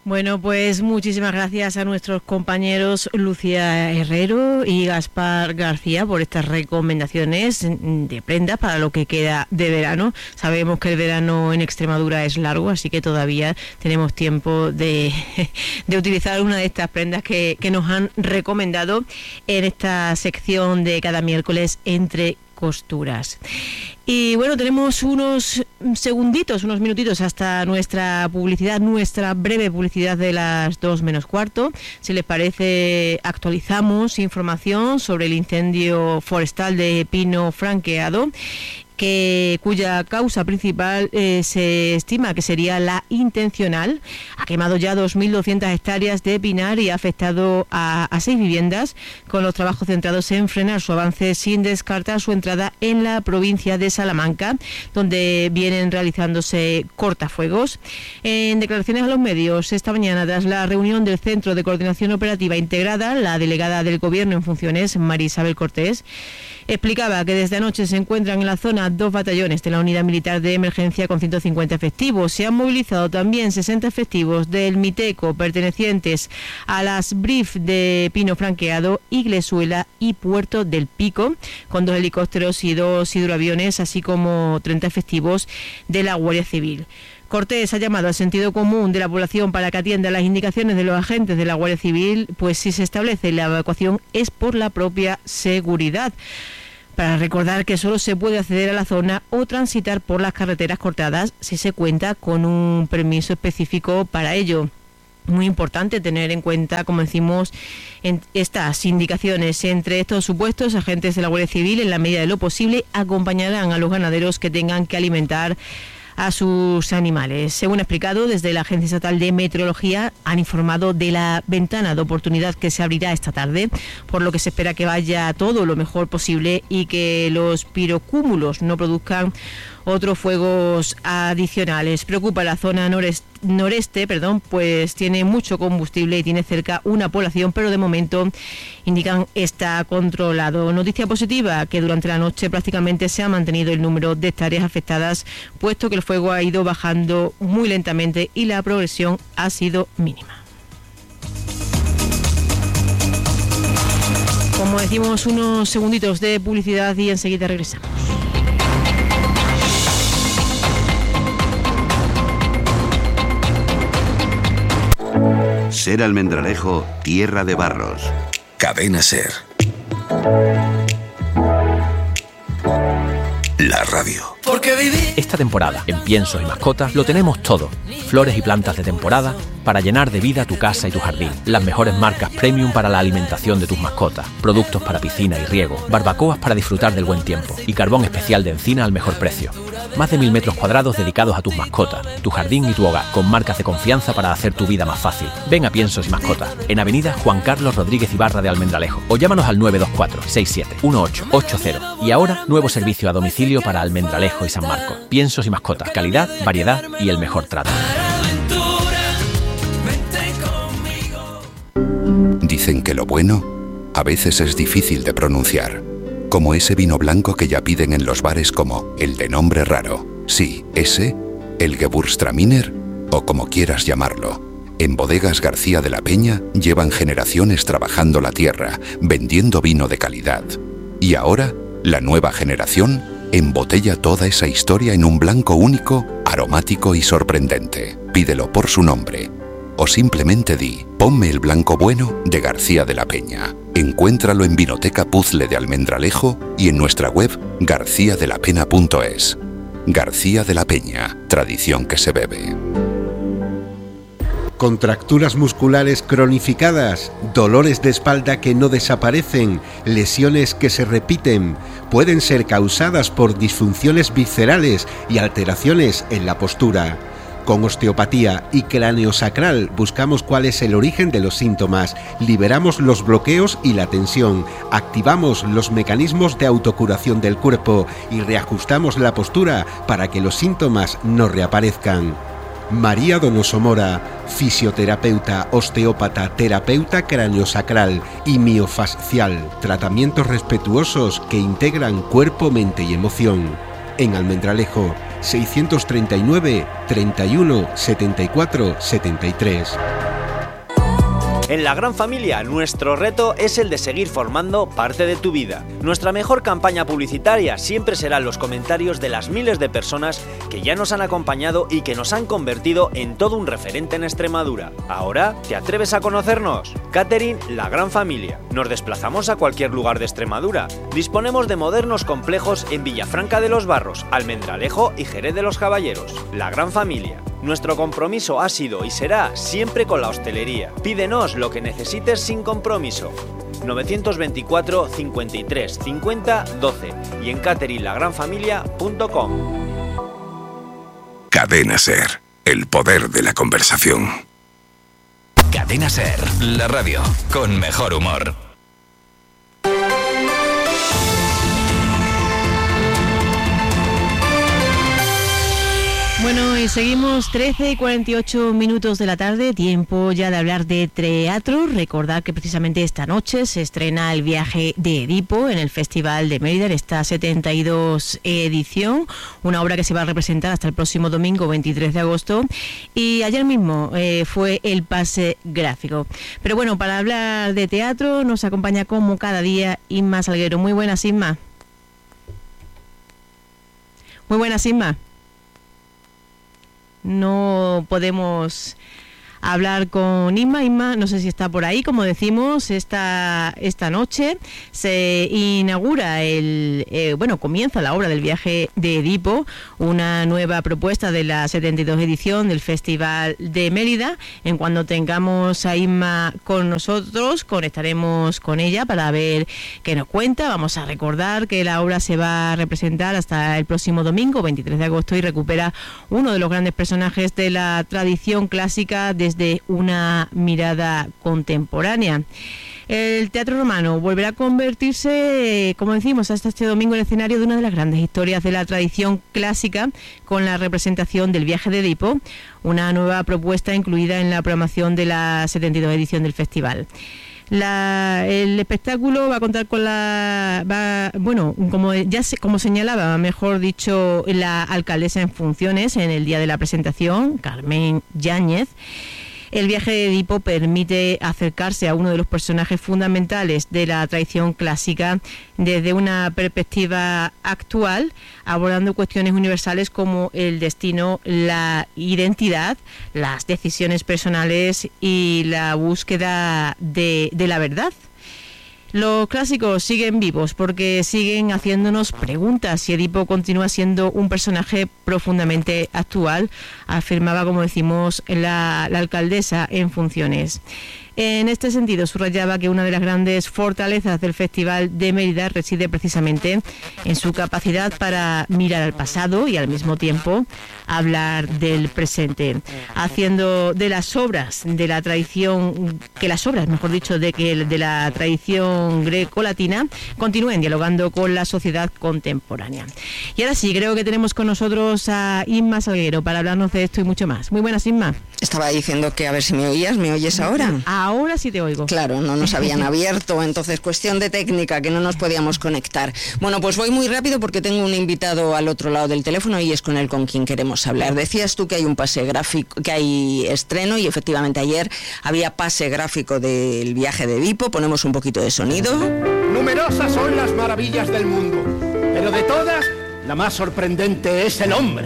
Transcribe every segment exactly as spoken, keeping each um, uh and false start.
Bueno, pues muchísimas gracias a nuestros compañeros Lucía Herrero y Gaspar García por estas recomendaciones de prendas para lo que queda de verano. Sabemos que el verano en Extremadura es largo, así que todavía tenemos tiempo de, de utilizar una de estas prendas que, que nos han recomendado en esta sección de cada miércoles Entre Costuras. Y bueno, tenemos unos segunditos, unos minutitos hasta nuestra publicidad, nuestra breve publicidad de las dos menos cuarto. Si les parece, actualizamos información sobre el incendio forestal de pino franqueado, que cuya causa principal eh, se estima que sería la intencional. Ha quemado ya dos mil doscientas hectáreas de pinar y ha afectado a, a seis viviendas, con los trabajos centrados en frenar su avance sin descartar su entrada en la provincia de Salamanca, donde vienen realizándose cortafuegos. En declaraciones a los medios esta mañana, tras la reunión del Centro de Coordinación Operativa Integrada, la delegada del Gobierno en funciones, María Isabel Cortés, explicaba que desde anoche se encuentran en la zona dos batallones de la Unidad Militar de Emergencia con ciento cincuenta efectivos. Se han movilizado también sesenta efectivos del Miteco pertenecientes a las B R I F de Pino Franqueado, Iglesuela y Puerto del Pico, con dos helicópteros y dos hidroaviones, así como treinta efectivos de la Guardia Civil. Cortés ha llamado al sentido común de la población para que atienda las indicaciones de los agentes de la Guardia Civil, pues si se establece la evacuación es por la propia seguridad. Para recordar que solo se puede acceder a la zona o transitar por las carreteras cortadas si se cuenta con un permiso específico para ello. Muy importante tener en cuenta, como decimos, en estas indicaciones. Entre estos supuestos, agentes de la Guardia Civil, en la medida de lo posible, acompañarán a los ganaderos que tengan que alimentar a sus animales. Según ha explicado, desde la Agencia Estatal de Meteorología han informado de la ventana de oportunidad que se abrirá esta tarde, por lo que se espera que vaya todo lo mejor posible y que los pirocúmulos no produzcan otros fuegos adicionales. Preocupa la zona noreste, noreste, perdón, pues tiene mucho combustible y tiene cerca una población, pero de momento indican está controlado. Noticia positiva, que durante la noche prácticamente se ha mantenido el número de hectáreas afectadas, puesto que el fuego ha ido bajando muy lentamente y la progresión ha sido mínima. Como decimos, unos segunditos de publicidad y enseguida regresamos. Ser Almendralejo, tierra de barros. Cadena Ser. La radio. Porque viví. Esta temporada, en Piensos y Mascotas, lo tenemos todo. Flores y plantas de temporada para llenar de vida tu casa y tu jardín. Las mejores marcas premium para la alimentación de tus mascotas. Productos para piscina y riego. Barbacoas para disfrutar del buen tiempo. Y carbón especial de encina al mejor precio. Más de mil metros cuadrados dedicados a tus mascotas, tu jardín y tu hogar, con marcas de confianza para hacer tu vida más fácil. Ven a Piensos y Mascotas, en Avenida Juan Carlos Rodríguez Ibarra de Almendralejo, o llámanos al nueve dos cuatro, seis siete, uno ocho ocho cero. Y ahora, nuevo servicio a domicilio para Almendralejo y San Marcos. Piensos y Mascotas, calidad, variedad y el mejor trato. Dicen que lo bueno a veces es difícil de pronunciar. Como ese vino blanco que ya piden en los bares como el de nombre raro. Sí, ese, el Gewürztraminer o como quieras llamarlo. En Bodegas García de la Peña llevan generaciones trabajando la tierra, vendiendo vino de calidad. Y ahora, la nueva generación embotella toda esa historia en un blanco único, aromático y sorprendente. Pídelo por su nombre. O simplemente di, ponme el blanco bueno de García de la Peña. Encuéntralo en Vinoteca Puzzle de Almendralejo y en nuestra web garcía de la pena punto es. García de la Peña, tradición que se bebe. Contracturas musculares cronificadas, dolores de espalda que no desaparecen, lesiones que se repiten, pueden ser causadas por disfunciones viscerales y alteraciones en la postura. Con osteopatía y craneosacral buscamos cuál es el origen de los síntomas, liberamos los bloqueos y la tensión, activamos los mecanismos de autocuración del cuerpo y reajustamos la postura para que los síntomas no reaparezcan. María Donoso Mora, fisioterapeuta, osteópata, terapeuta craneosacral y miofascial, tratamientos respetuosos que integran cuerpo, mente y emoción. En Almendralejo, seiscientos treinta y nueve, treinta y uno, setenta y cuatro, setenta y tres. En La Gran Familia, nuestro reto es el de seguir formando parte de tu vida. Nuestra mejor campaña publicitaria siempre serán los comentarios de las miles de personas que ya nos han acompañado y que nos han convertido en todo un referente en Extremadura. ¿Ahora te atreves a conocernos? Catering La Gran Familia. Nos desplazamos a cualquier lugar de Extremadura. Disponemos de modernos complejos en Villafranca de los Barros, Almendralejo y Jerez de los Caballeros. La Gran Familia. Nuestro compromiso ha sido y será siempre con la hostelería. Pídenos lo que necesites sin compromiso. novecientos veinticuatro, cincuenta y tres, cincuenta, doce y en catering la gran familia punto com. Cadena Ser, el poder de la conversación. Cadena Ser, la radio con mejor humor. Bueno, y seguimos trece y cuarenta y ocho minutos de la tarde, tiempo ya de hablar de teatro. Recordad que precisamente esta noche se estrena El viaje de Edipo en el Festival de Mérida, en esta setenta y dos edición, una obra que se va a representar hasta el próximo domingo veintitrés de agosto, y ayer mismo eh, fue el pase gráfico. Pero bueno, para hablar de teatro nos acompaña como cada día Inma Salguero. Muy buenas, Inma. Muy buenas, Inma. No podemos hablar con Inma. Inma, no sé si está por ahí. Como decimos, esta, esta noche se inaugura el, eh, bueno, comienza la obra del viaje de Edipo, una nueva propuesta de la setenta y dos edición del Festival de Mérida. En cuanto tengamos a Inma con nosotros, conectaremos con ella para ver qué nos cuenta. Vamos a recordar que la obra se va a representar hasta el próximo domingo, veintitrés de agosto, y recupera uno de los grandes personajes de la tradición clásica desde una mirada contemporánea. El Teatro Romano volverá a convertirse, como decimos, hasta este domingo en el escenario de una de las grandes historias de la tradición clásica, con la representación del viaje de Edipo, una nueva propuesta incluida en la programación de la setenta y dos edición del festival. La, el espectáculo va a contar con la, va, bueno, como ya se, como señalaba, mejor dicho, la alcaldesa en funciones en el día de la presentación, Carmen Yáñez. El viaje de Edipo permite acercarse a uno de los personajes fundamentales de la tradición clásica desde una perspectiva actual, abordando cuestiones universales como el destino, la identidad, las decisiones personales y la búsqueda de, de la verdad. Los clásicos siguen vivos porque siguen haciéndonos preguntas si Edipo continúa siendo un personaje profundamente actual, afirmaba, como decimos, la, la alcaldesa en funciones. En este sentido, subrayaba que una de las grandes fortalezas del Festival de Mérida reside precisamente en su capacidad para mirar al pasado y al mismo tiempo hablar del presente, haciendo de las obras de la tradición, que las obras, mejor dicho, de que de la tradición greco-latina continúen dialogando con la sociedad contemporánea. Y ahora sí, creo que tenemos con nosotros a Inma Salguero para hablarnos de esto y mucho más. Muy buenas, Inma. Estaba diciendo que a ver si me oías, ¿me oyes ahora? Ahora sí te oigo. Claro, no nos habían abierto, entonces cuestión de técnica, que no nos podíamos conectar. Bueno, pues voy muy rápido porque tengo un invitado al otro lado del teléfono y es con él con quien queremos hablar. Decías tú que hay un pase gráfico, que hay estreno, y efectivamente ayer había pase gráfico del viaje de Edipo. Ponemos un poquito de sonido. Numerosas son las maravillas del mundo, pero de todas, la más sorprendente es el hombre.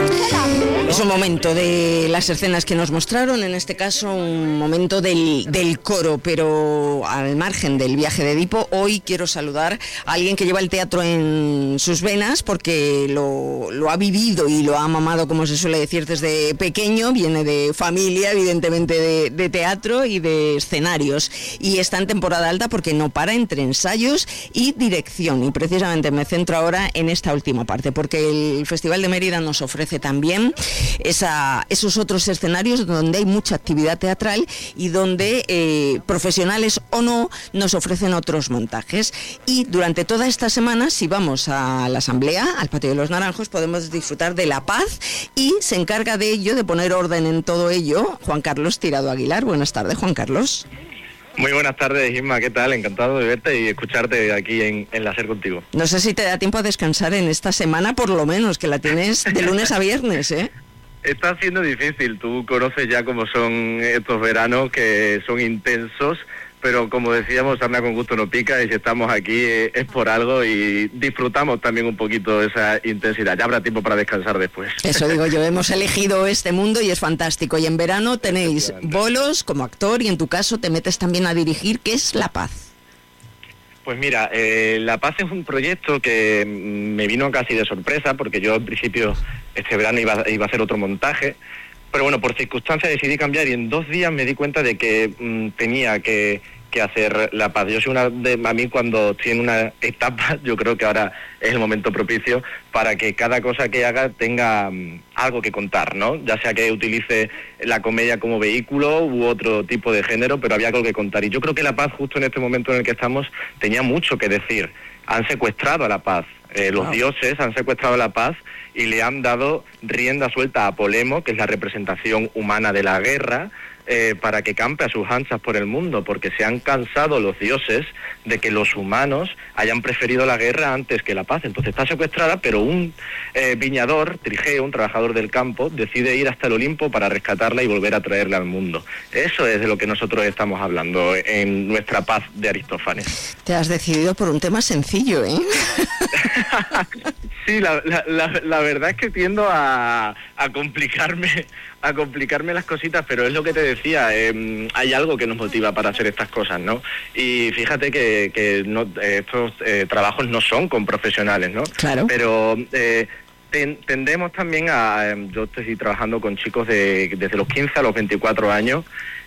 Es un momento de las escenas que nos mostraron, en este caso un momento del, del coro, pero al margen del viaje de Edipo, hoy quiero saludar a alguien que lleva el teatro en sus venas porque lo, lo ha vivido y lo ha mamado, como se suele decir, desde pequeño. Viene de familia, evidentemente, de, de teatro y de escenarios, y está en temporada alta porque no para entre ensayos y dirección, y precisamente me centro ahora en esta última parte porque el Festival de Mérida nos ofrece también esa, esos otros escenarios donde hay mucha actividad teatral y donde eh, profesionales o no nos ofrecen otros montajes. Y durante toda esta semana, si vamos a la Asamblea, al Patio de los Naranjos, podemos disfrutar de la paz, y se encarga de ello, de poner orden en todo ello, Juan Carlos Tirado Aguilar. Buenas tardes, Juan Carlos. Muy buenas tardes, Isma, ¿qué tal? Encantado de verte y escucharte aquí en, en La Ser contigo. No sé si te da tiempo a descansar en esta semana, por lo menos, que la tienes de lunes a viernes, ¿eh? Está siendo difícil, tú conoces ya cómo son estos veranos, que son intensos, pero como decíamos, anda con gusto no pica, y si estamos aquí eh, es por algo, y disfrutamos también un poquito de esa intensidad. Ya habrá tiempo para descansar después. Eso digo yo, hemos elegido este mundo y es fantástico. Y en verano tenéis bolos como actor, y en tu caso te metes también a dirigir, ¿qué es La Paz? Pues mira, eh, La Paz es un proyecto que me vino casi de sorpresa, porque yo al principio este verano iba, iba a hacer otro montaje, pero bueno, por circunstancias decidí cambiar, y en dos días me di cuenta de que mmm, tenía que, que hacer La Paz. Yo soy una de, a mí cuando estoy en una etapa, yo creo que ahora es el momento propicio para que cada cosa que haga tenga um, algo que contar, ¿no? Ya sea que utilice la comedia como vehículo u otro tipo de género, pero había algo que contar. Y yo creo que La Paz, justo en este momento en el que estamos, tenía mucho que decir. Han secuestrado a la paz. Eh, los wow. dioses han secuestrado a la paz y le han dado rienda suelta a Polemo, que es la representación humana de la guerra, eh, para que campe a sus anchas por el mundo, porque se han cansado los dioses de que los humanos hayan preferido la guerra antes que la paz. Entonces está secuestrada, pero un eh, viñador, Trigeo, un trabajador del campo, decide ir hasta el Olimpo para rescatarla y volver a traerla al mundo. Eso es de lo que nosotros estamos hablando en nuestra Paz de Aristófanes. Te has decidido por un tema sencillo, ¿eh? Sí, la, la, la, la verdad es que tiendo a, a complicarme a complicarme las cositas, pero es lo que te decía, eh, hay algo que nos motiva para hacer estas cosas, ¿no? Y fíjate que, que no, eh, estos eh, trabajos no son con profesionales, ¿no? Claro. Pero eh, ten, tendemos también a... Eh, yo estoy trabajando con chicos de, desde los quince a los veinticuatro años,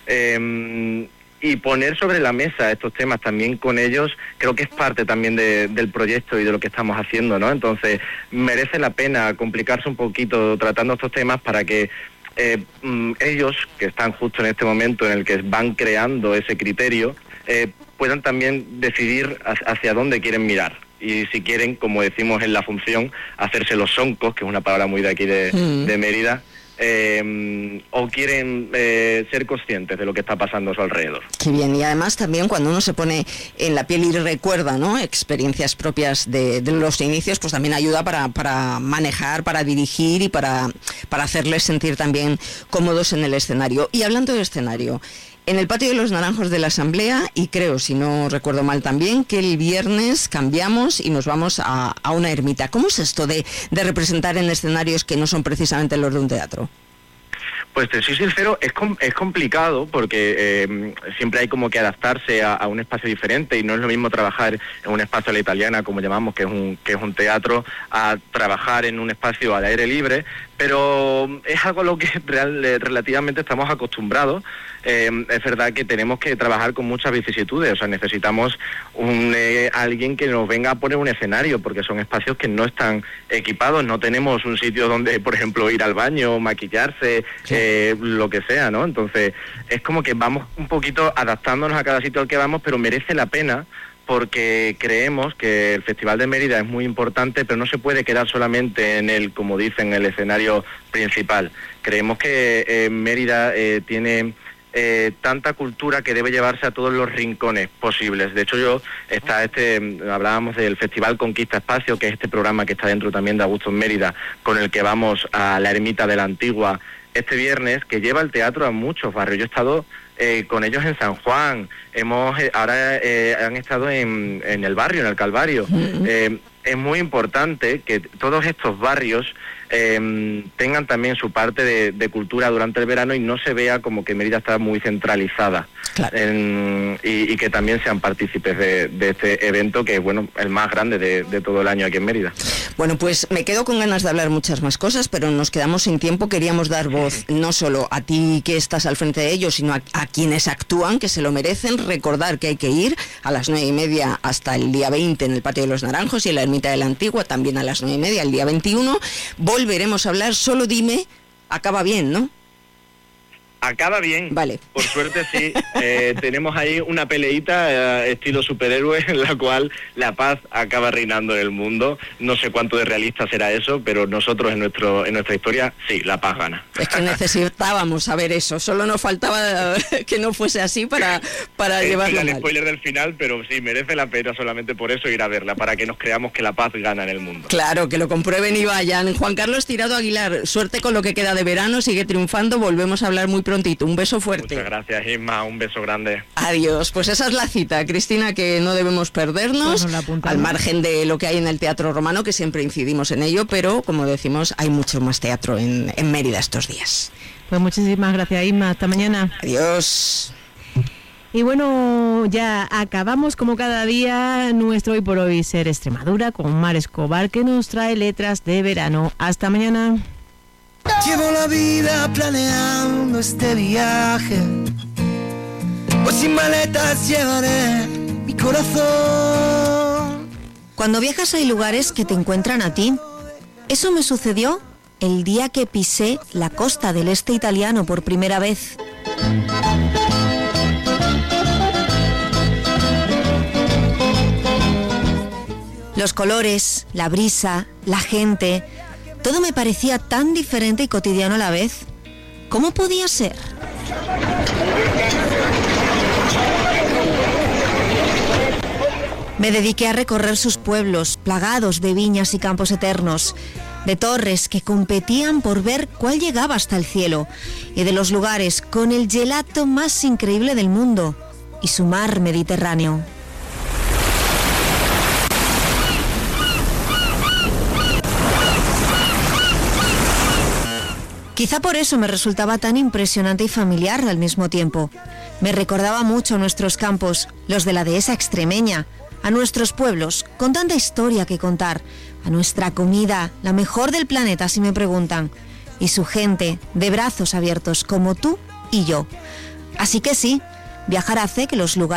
eh, y poner sobre la mesa estos temas también con ellos, creo que es parte también de, del proyecto y de lo que estamos haciendo, ¿no? Entonces, merece la pena complicarse un poquito tratando estos temas para que eh, ellos, que están justo en este momento en el que van creando ese criterio, eh, puedan también decidir hacia dónde quieren mirar. Y si quieren, como decimos en la función, hacerse los soncos, que es una palabra muy de aquí de, mm. de Mérida, Eh, o quieren eh, ser conscientes de lo que está pasando a su alrededor. Qué bien, y además también cuando uno se pone en la piel y recuerda, ¿no?, experiencias propias de, de los inicios, pues también ayuda para, para manejar, para dirigir y para, para hacerles sentir también cómodos en el escenario. Y hablando de escenario, en el Patio de los Naranjos de la Asamblea, y creo, si no recuerdo mal también, que el viernes cambiamos y nos vamos a, a una ermita. ¿Cómo es esto de, de representar en escenarios que no son precisamente los de un teatro? Pues te soy sincero, es, com es complicado porque eh, siempre hay como que adaptarse a, a un espacio diferente, y no es lo mismo trabajar en un espacio a la italiana, como llamamos, que es un, que es un teatro, a trabajar en un espacio al aire libre, pero es algo a lo que real, relativamente estamos acostumbrados. Eh, es verdad que tenemos que trabajar con muchas vicisitudes, o sea, necesitamos un, eh, alguien que nos venga a poner un escenario, porque son espacios que no están equipados, no tenemos un sitio donde, por ejemplo, ir al baño, maquillarse, sí. eh, lo que sea, ¿no? Entonces, es como que vamos un poquito adaptándonos a cada sitio al que vamos, pero merece la pena, porque creemos que el Festival de Mérida es muy importante, pero no se puede quedar solamente en el, como dicen, el escenario principal. Creemos que eh, Mérida eh, tiene eh, tanta cultura que debe llevarse a todos los rincones posibles. De hecho, yo está este, hablábamos del Festival Conquista Espacio, que es este programa que está dentro también de Augusto en Mérida, con el que vamos a la ermita de la Antigua este viernes, que lleva el teatro a muchos barrios. Yo he estado eh, con ellos en San Juan, hemos eh, ahora eh, han estado en, en el barrio, en el Calvario. Uh-huh. eh, es muy importante que todos estos barrios eh, tengan también su parte de, de cultura durante el verano y no se vea como que Mérida está muy centralizada. Claro. En, y, y que también sean partícipes de, de este evento, que es, bueno, el más grande de, de todo el año aquí en Mérida. Bueno, pues me quedo con ganas de hablar muchas más cosas, pero nos quedamos sin tiempo. Queríamos dar voz no solo a ti que estás al frente de ellos, sino a, a quienes actúan, que se lo merecen. Recordar que hay que ir a las nueve y media hasta el día veinte en el Patio de los Naranjos y en la Ermita de la Antigua, también a las nueve y media el día veintiuno. Volveremos a hablar, solo dime, acaba bien, ¿no? Acaba bien. Vale. Por suerte sí. Eh, tenemos ahí una peleita eh, estilo superhéroe en la cual la paz acaba reinando en el mundo. No sé cuánto de realista será eso, pero nosotros en nuestro en nuestra historia, sí, la paz gana. Es que necesitábamos saber eso. Solo nos faltaba que no fuese así para, para eh, llevarlo el mal. spoiler del final, pero sí, merece la pena solamente por eso ir a verla, para que nos creamos que la paz gana en el mundo. Claro, que lo comprueben y vayan. Juan Carlos Tirado Aguilar, suerte con lo que queda de verano, sigue triunfando, volvemos a hablar muy prontito. Un beso fuerte. Muchas gracias, Isma, un beso grande. Adiós. Pues esa es la cita, Cristina, que no debemos perdernos, Bueno, al margen de lo que hay en el Teatro Romano, que siempre incidimos en ello, pero como decimos, hay mucho más teatro en, en Mérida estos días. Pues muchísimas gracias, Isma. Hasta mañana. Adiós. Y bueno, ya acabamos como cada día nuestro Hoy por Hoy Ser Extremadura con Mar Escobar, que nos trae letras de verano. Hasta mañana. Llevo la vida planeando este viaje, pues sin maletas llevaré mi corazón. Cuando viajas hay lugares que te encuentran a ti. Eso me sucedió el día que pisé la costa del este italiano por primera vez. Los colores, la brisa, la gente, todo me parecía tan diferente y cotidiano a la vez. ¿Cómo podía ser? Me dediqué a recorrer sus pueblos, plagados de viñas y campos eternos, de torres que competían por ver cuál llegaba hasta el cielo, y de los lugares con el gelato más increíble del mundo y su mar Mediterráneo. Quizá por eso me resultaba tan impresionante y familiar al mismo tiempo. Me recordaba mucho a nuestros campos, los de la dehesa extremeña, a nuestros pueblos, con tanta historia que contar, a nuestra comida, la mejor del planeta si me preguntan, y su gente, de brazos abiertos como tú y yo. Así que sí, viajar hace que los lugares